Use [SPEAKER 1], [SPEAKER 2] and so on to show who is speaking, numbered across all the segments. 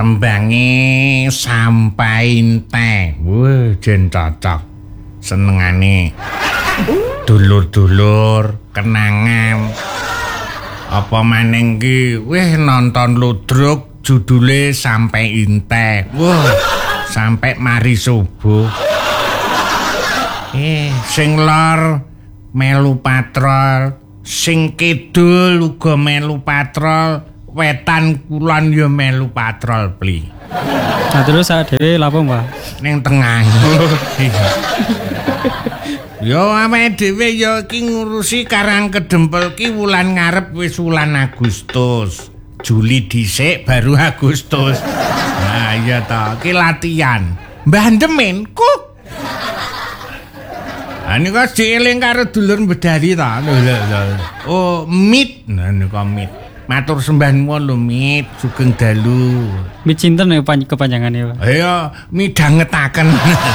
[SPEAKER 1] Tembange sampai entek. Wah, jen cocok. Senengane. Dulur-dulur, kenangan. Apa maneng ki weh nonton ludruk judule sampai entek. Wah, sampai mari subuh. Sing lor melu patrol, sing kidul uga melu patrol, wetan kulon ya melu patrol pli.
[SPEAKER 2] Nah terus sak dhewe lapo, Mbah?
[SPEAKER 1] Ning tengah. Yo awake dhewe yo iki ngurusi Karang Kedempel ki wulan ngarep wis wulan Agustus. Juli dhisik baru Agustus. Nah iya ta, ki latihan. Mbah Demen kok. Nika dieling karo dulur bedari ta. Oh, mit. Nah nika mit. Matur sembah nuwun lho mit, sugeng dalu.
[SPEAKER 2] Mit sinten ya kepanjangane, Pak?
[SPEAKER 1] Ayo midhangetaken.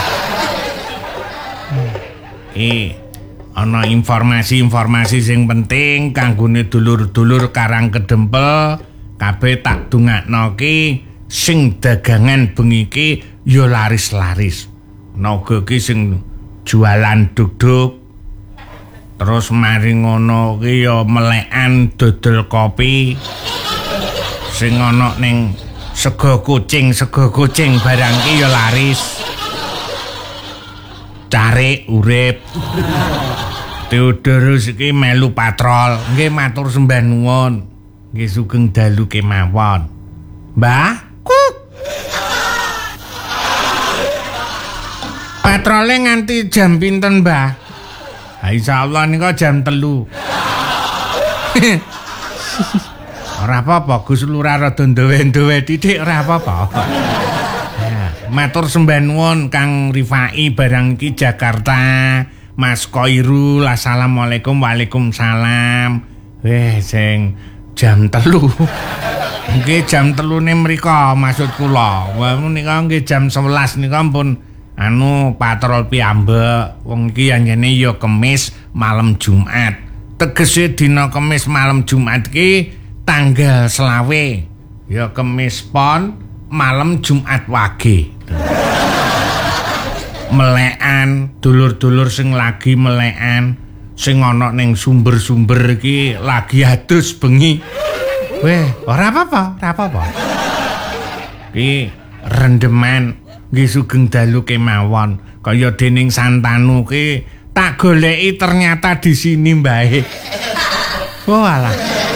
[SPEAKER 1] Ana informasi-informasi sing penting kanggone dulur-dulur Karang Kedempel kabeh tak dongakno ki sing dagangan bengi ki ya laris-laris. Naga ki sing jualan duduk terus mari ngono ki ya melekan dodol kopi sing ana ning sego kucing barang ki ya laris. Cari urip. Theodorus iki melu patrol. Nggih matur sembah nuwun. Nggih sugeng dalu kemawon. Mbah, kuk. Patrole nganti jam pinten, Mbah? Ha insyaallah nika jam 3. Ora apa-apa, Gus Lurah rada ndewe-ndewe titik ora apa-apa. Matur sembah nuwun Kang Rifai barang iki Jakarta. Mas Koirul, assalamualaikum, waalaikumsalam. Sing jam 3. Nggih jam 3 mriko maksud kula. Wah nika nggih jam 11 nika pun patrol piyambak. Wong iki anjene ya Kemis malam Jumat. Tegese dina Kemis malam Jumat ki tanggal 20. Ya Kemis pon malam Jumat wage. Melekan dulur-dulur sing lagi melekan sing ana ning sumber-sumber iki lagi adus bengi. Weh, ora apa-apa. Ki rendeman nggih sugeng dalu kemawon. Kaya dening Santanu ki tak goleki ternyata di sini mbae. Oh alah.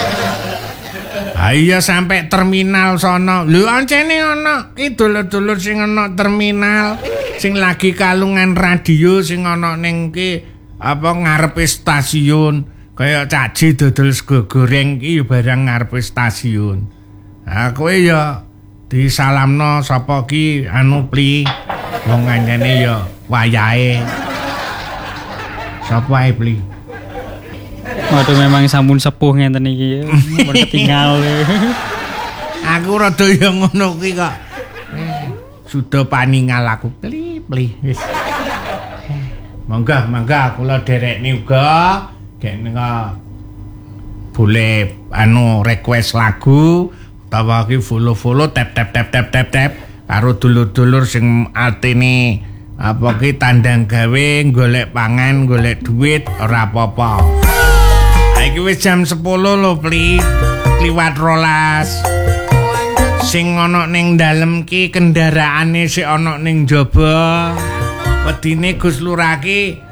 [SPEAKER 1] Iya sampai terminal sono. Lho ancene ana ki dulur-dulur sing ana terminal, sing lagi kalungan radio sing ana ning ki ngarepe stasiun. Kaya caji dodol sego goreng ki barang ngarepe stasiun. Ha kowe ya disalamno sapa ki pli. Wong anjene ya wayahe. Sapa ae pli?
[SPEAKER 2] Waduh memang sampun sepuh ngenten iki ya. Mun ketinggal.
[SPEAKER 1] Aku rada ya ngono kuwi kok. Sudah paningal aku pli wis. Mangga kula derekne uga gek nika boleh request lagu utawa ki follow tap karo dulur-dulur sing artine ki tandang gawe golek pangan golek duit ora apa-apa. Iki wis jam 10 lho, Pli. Kliwat 12. Sing ana ning dalem ki kendaraane sik ana ning jaba. Wedine Gus Lurah ki